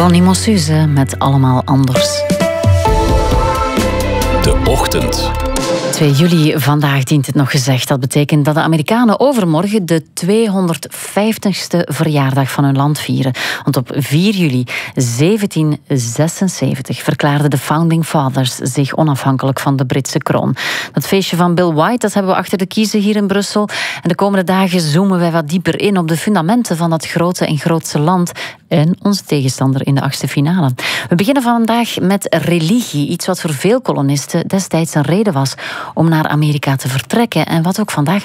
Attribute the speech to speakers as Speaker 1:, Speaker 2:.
Speaker 1: Hieronymo Suze met Allemaal Anders.
Speaker 2: De Ochtend.
Speaker 1: 2 juli, vandaag dient het nog gezegd. Dat betekent dat de Amerikanen overmorgen de 250ste verjaardag van hun land vieren. Want op 4 juli 1776 verklaarden de Founding Fathers zich onafhankelijk van de Britse kroon. Dat feestje van Bill White, dat hebben we achter de kiezen hier in Brussel. En de komende dagen zoomen wij wat dieper in op de fundamenten van dat grote en grootste land en onze tegenstander in de 8e finale. We beginnen vandaag met religie. Iets wat voor veel kolonisten destijds een reden was om naar Amerika te vertrekken en wat ook vandaag